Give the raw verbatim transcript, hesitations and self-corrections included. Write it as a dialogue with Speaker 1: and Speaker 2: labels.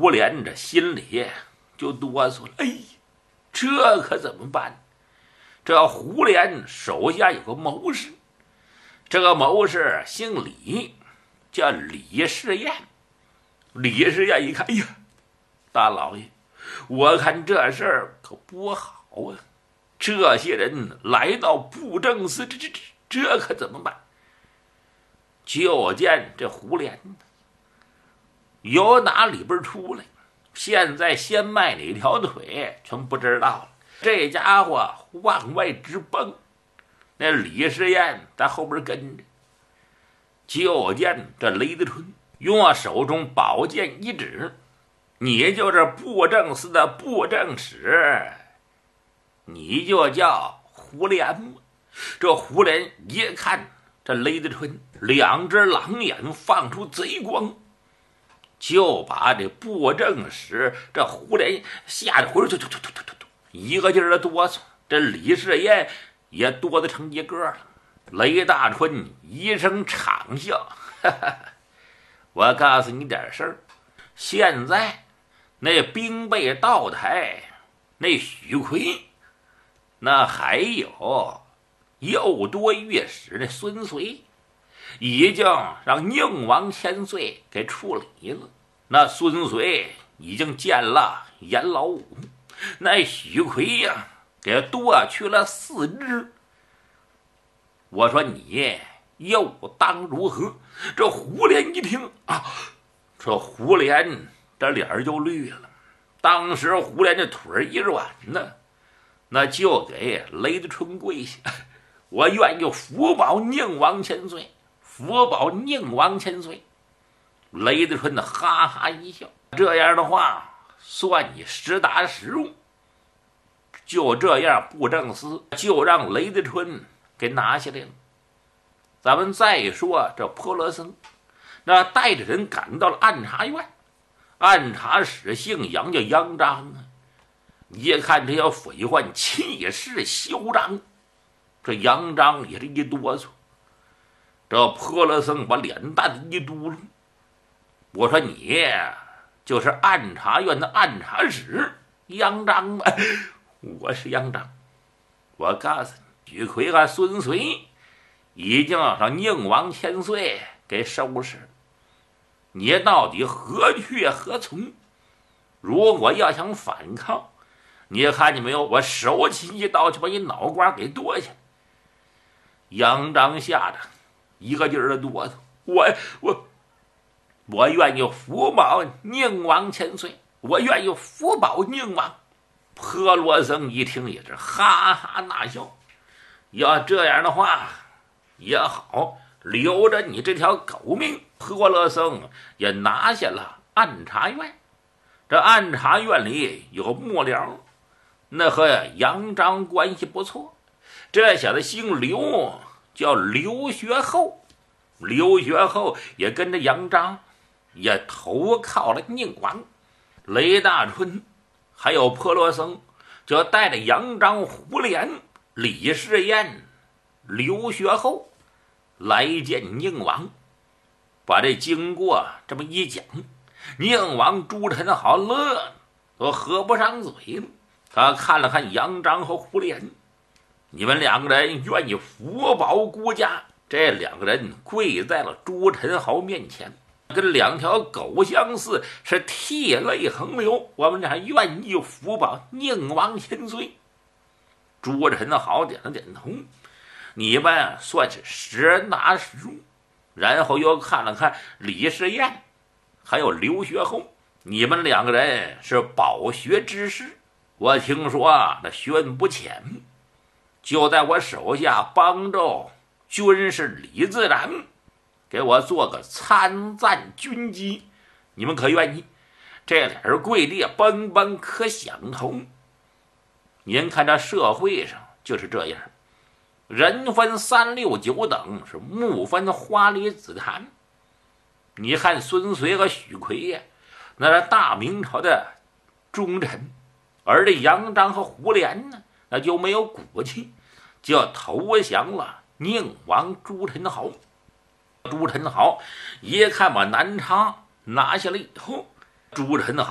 Speaker 1: 胡连这心里就哆嗦了，哎呀，这可怎么办？这胡连手下有个谋士，这个谋士姓李，叫李世彦。李世彦一看，哎呀，大老爷，我看这事儿可不好啊！这些人来到布政司，这这这这可怎么办？就见这胡连由哪里边出来，现在先迈哪条腿全不知道了。这家伙往外直蹦，那李世彦在后边跟着。就见这雷德春用手中宝剑一指，你就是布政司的布政使，你就叫胡连吗？这胡连一看这雷德春，两只狼眼放出贼光，就把这布政使这胡连吓得浑身突突突突突突一个劲儿的哆嗦。这李世彦也哆得成一个了。雷大春一声长笑，哈哈，我告诉你点事儿，现在那兵备道台，那许奎，那还有右多御史那孙随，已经让宁王千岁给处理了。那孙随已经见了严老五，那许奎呀，给剁去了四肢。我说你又当如何？这胡连一听啊，这胡连这脸就绿了。当时胡连这腿一软呢，那就给雷德春跪下，我愿意福保宁王千岁，福保宁王千岁。雷德春的哈哈一笑，这样的话算你实打实用。就这样，布政司就让雷德春给拿下来了。咱们再说这坡罗僧，那带着人赶到了按察院，按察使姓杨，叫杨章啊。一看这些匪患气势嚣张，这杨章也是一哆嗦。这坡罗僧把脸蛋子一嘟噜，我说你就是按察院的按察使杨章吗？我是杨章。我告诉你，许奎和孙随已经让宁王千岁给收拾，你到底何去何从？如果要想反抗，你看见没有？我手起一刀就把你脑瓜给剁下。杨章吓得一个劲儿的哆嗦，我我我愿意福保宁王千岁，我愿意福保宁王。坡罗僧一听也是哈哈大笑，要这样的话也好，留着你这条狗命。坡罗僧也拿下了按察院，这按察院里有幕僚，那和杨章关系不错。这小子姓刘，叫刘学厚，刘学厚也跟着杨章也投靠了宁王。雷大春还有坡罗僧就带着杨章、胡连、李世彦、刘学厚来见宁王，把这经过这么一讲，宁王朱宸濠乐都合不上嘴了。他看了看杨章和胡连，你们两个人愿意福保孤家？这两个人跪在了朱宸濠面前，跟两条狗相似，是涕泪横流。我们俩愿意福保宁王千岁。朱宸濠点了点头，你们算是实拿实用。然后又看了看李世彦还有刘学厚，你们两个人是饱学之士，我听说那学问不浅，就在我手下帮助军士李自然给我做个参赞军机，你们可愿意？这俩人跪地蹦蹦可响头。您看这社会上就是这样，人分三六九等，是木分花梨紫檀。你看孙随和许奎呀，那是大明朝的忠臣，而这杨章和胡连呢，那就没有骨气，就投降了宁王朱宸濠。朱宸濠一看把南昌拿下了以后，朱宸濠